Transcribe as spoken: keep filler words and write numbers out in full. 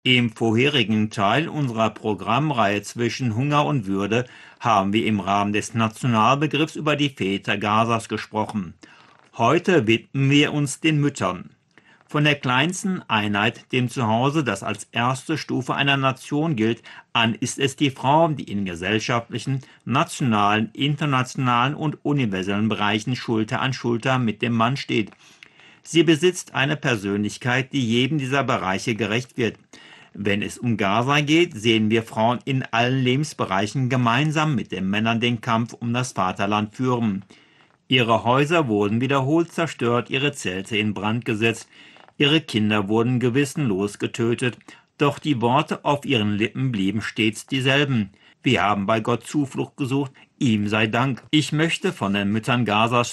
Im vorherigen Teil unserer Programmreihe Zwischen Hunger und Würde haben wir im Rahmen des Nationalbegriffs über die Väter Gazas gesprochen. Heute widmen wir uns den Müttern. Von der kleinsten Einheit, dem Zuhause, das als erste Stufe einer Nation gilt, an ist es die Frau, die in gesellschaftlichen, nationalen, internationalen und universellen Bereichen Schulter an Schulter mit dem Mann steht. Sie besitzt eine Persönlichkeit, die jedem dieser Bereiche gerecht wird. Wenn es um Gaza geht, sehen wir Frauen in allen Lebensbereichen gemeinsam mit den Männern den Kampf um das Vaterland führen. Ihre Häuser wurden wiederholt zerstört, ihre Zelte in Brand gesetzt, ihre Kinder wurden gewissenlos getötet, doch die Worte auf ihren Lippen blieben stets dieselben. Wir haben bei Gott Zuflucht gesucht, ihm sei Dank. Ich möchte von den Müttern Gazas